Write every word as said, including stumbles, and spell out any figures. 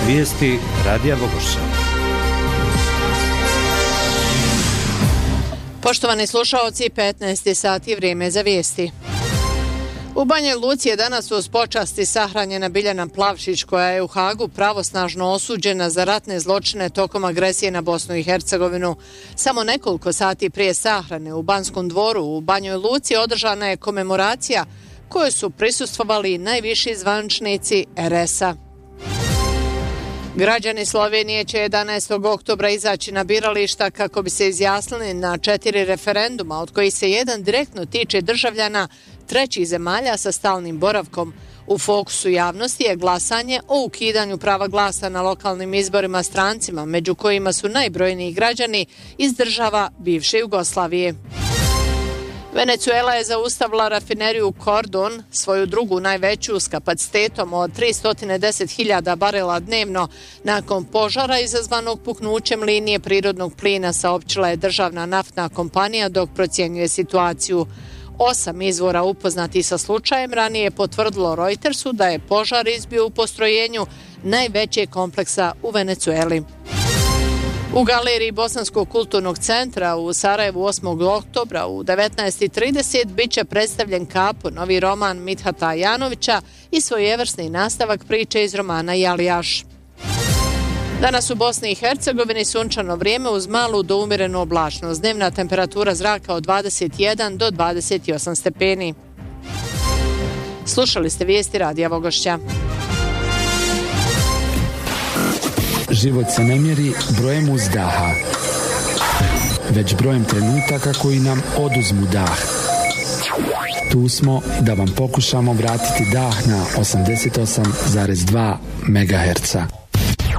Vijesti Radija Vogošća. Poštovani slušaoci, petnaest sati, vrijeme za vijesti. U Banjoj Luci je danas uz počasti sahranjena Biljana Plavšić, koja je u Hagu pravosnažno osuđena za ratne zločine tokom agresije na Bosnu i Hercegovinu. Samo nekoliko sati prije sahrane u Banskom dvoru u Banjoj Luci održana je komemoracija kojoj su prisustvovali najviši zvaničnici er es a. Građani Slovenije će jedanaestog oktobra izaći na birališta kako bi se izjasnili na četiri referenduma, od kojih se jedan direktno tiče državljana trećih zemalja sa stalnim boravkom. U fokusu javnosti je glasanje o ukidanju prava glasa na lokalnim izborima strancima, među kojima su najbrojniji građani iz država bivše Jugoslavije. Venezuela je zaustavila rafineriju Cordon, svoju drugu najveću s kapacitetom od tristo deset hiljada barela dnevno. Nakon požara izazvanog puknućem linije prirodnog plina, saopćila je državna naftna kompanija dok procjenjuje situaciju. Osam izvora upoznati sa slučajem ranije je potvrdilo Reutersu da je požar izbio u postrojenju najvećeg kompleksa u Venezueli. U galeriji Bosanskog kulturnog centra u Sarajevu osmog oktobra u devetnaest i trideset bit će predstavljen Kapo, novi roman Mithata Janovića i svojevrsni nastavak priče iz romana Jalijaš. Danas u Bosni i Hercegovini sunčano vrijeme uz malu do umjerenu oblačnost. Dnevna temperatura zraka od dvadeset jedan do dvadeset osam stepeni. Slušali ste vijesti Radija Vogošća. Život se ne mjeri brojem uzdaha, već brojem trenutaka koji nam oduzmu dah. Tu smo da vam pokušamo vratiti dah na osamdeset osam zarez dva megaherca.